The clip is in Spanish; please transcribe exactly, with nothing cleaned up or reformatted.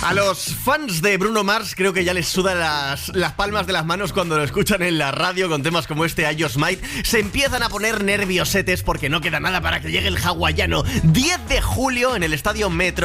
A los fans de Bruno Mars creo que ya les sudan las, las palmas de las manos cuando lo escuchan en la radio con temas como este I Just Might. Se empiezan a poner nerviosetes porque no queda nada para que llegue el hawaiano. diez de julio en el Estadio Metro